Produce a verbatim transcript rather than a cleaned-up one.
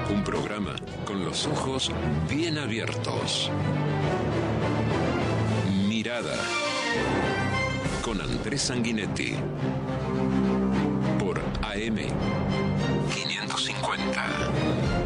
Un programa con los ojos bien abiertos. Mirada. Con Andrés Sanguinetti. Por A M